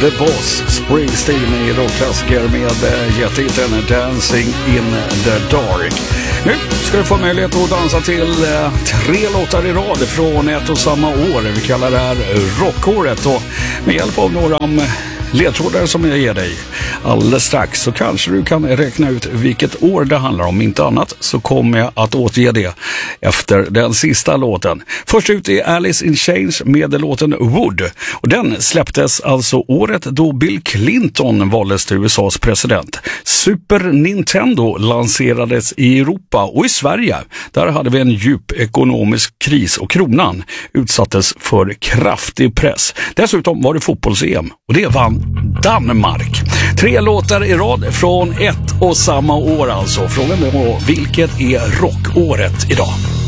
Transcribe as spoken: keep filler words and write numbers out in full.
The Boss, Springsteen i rockklassiker med jättehitten Dancing in the Dark. Nu ska du få möjlighet att dansa till tre låtar i rad från ett och samma år. Vi kallar det här rockåret, och med hjälp av några ledtrådar som jag ger dig alldeles strax så kanske du kan räkna ut vilket år det handlar om. Inte annat så kommer jag att återge det efter den sista låten. Först ut är Alice in Chains med låten Wood, och den släpptes alltså året då Bill Clinton valdes till U S A:s president. Super Nintendo lanserades i Europa, och i Sverige där hade vi en djup ekonomisk kris och kronan utsattes för kraftig press. Dessutom var det fotbolls-E M, och det vann Danmark. Tre låtar i rad från ett och samma år alltså. Frågan är vilket är rockåret idag?